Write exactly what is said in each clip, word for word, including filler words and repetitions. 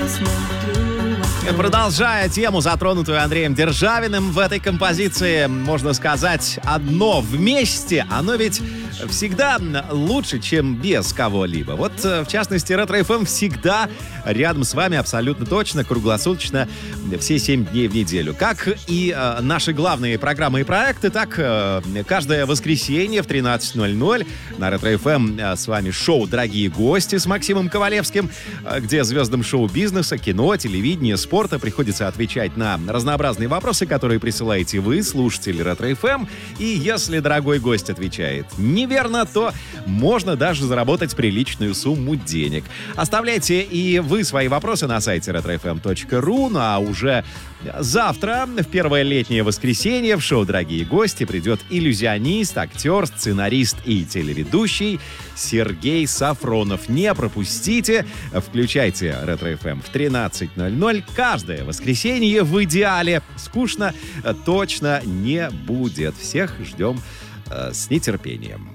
Продолжая тему, затронутую Андреем Державиным, в этой композиции, можно сказать, одно вместе, оно ведь всегда лучше, чем без кого-либо. Вот, в частности, Ретро-эф эм всегда рядом с вами абсолютно точно, круглосуточно, все семь дней в неделю. Как и э, наши главные программы и проекты, так э, каждое воскресенье в тринадцать ноль ноль на Ретро-эф эм э, с вами шоу «Дорогие гости» с Максимом Ковалевским, э, где звездам шоу-бизнеса, кино, телевидения, спорта приходится отвечать на разнообразные вопросы, которые присылаете вы, слушатели Ретро-эф эм. И если дорогой гость отвечает неверно, то можно даже заработать приличную сумму денег. Оставляйте и вы свои вопросы на сайте ретро эф эм точка ру. Ну а уже завтра, в первое летнее воскресенье, в шоу «Дорогие гости» придет иллюзионист, актер, сценарист и телеведущий Сергей Сафронов. Не пропустите, включайте Ретро-эф эм в тринадцать ноль ноль. Каждое воскресенье в идеале. Скучно точно не будет. Всех ждем э, с нетерпением.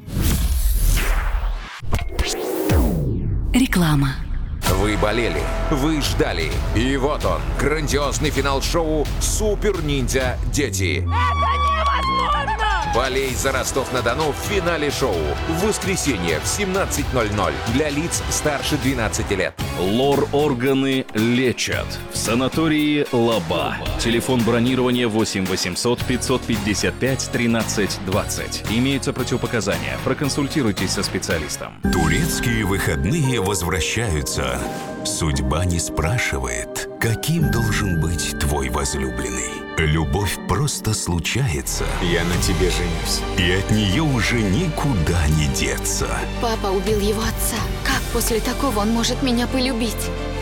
Реклама. Вы болели, вы ждали. И вот он, грандиозный финал шоу «Супер Ниндзя Дети». Это невозможно! Болей за Ростов-на-Дону в финале шоу. В воскресенье в семнадцать ноль ноль для лиц старше двенадцати лет. Лор-органы лечат. В санатории «Лаба». Телефон бронирования восемь восемьсот пятьсот пятьдесят пять тринадцать двадцать. Имеются противопоказания. Проконсультируйтесь со специалистом. Турецкие выходные возвращаются. Судьба не спрашивает, каким должен быть твой возлюбленный. Любовь просто случается. Я на тебе женюсь. И от нее уже никуда не деться. Папа убил его отца. Как после такого он может меня полюбить?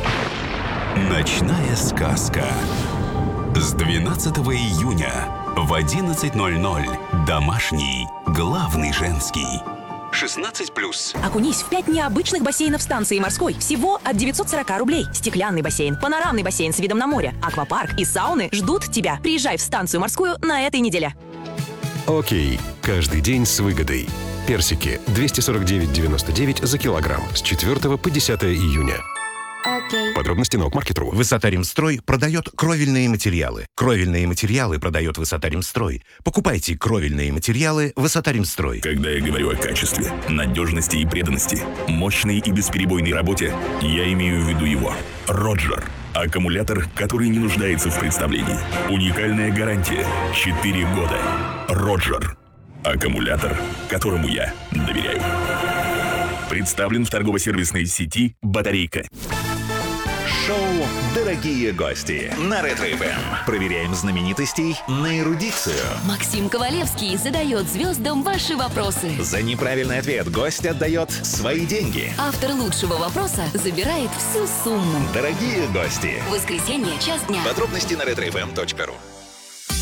Ночная сказка. С двенадцатого июня в одиннадцать ноль ноль. Домашний, главный женский. шестнадцать плюс. Окунись в пять необычных бассейнов станции морской. Всего от девятьсот сорок рублей. Стеклянный бассейн, панорамный бассейн с видом на море, аквапарк и сауны ждут тебя. Приезжай в станцию морскую на этой неделе. Окей. Каждый день с выгодой. Персики двести сорок девять девяносто девять за килограмм с четвёртого по десятое июня. Окей. Подробности на Окмаркет.ру. Высота Ремстрой продает кровельные материалы. Кровельные материалы продает Высота Ремстрой. Покупайте кровельные материалы Высота Ремстрой. Когда я говорю о качестве, надежности и преданности, мощной и бесперебойной работе, я имею в виду его. Роджер. Аккумулятор, который не нуждается в представлении. Уникальная гарантия. четыре года. Роджер. Аккумулятор, которому я доверяю. Представлен в торгово-сервисной сети «Батарейка». Шоу «Дорогие гости» на Ретро-эф эм. Проверяем знаменитостей на эрудицию. Максим Ковалевский задает звездам ваши вопросы. За неправильный ответ гость отдает свои деньги. Автор лучшего вопроса забирает всю сумму. Дорогие гости. Воскресенье, час дня. Подробности на ретро эф эм точка ру.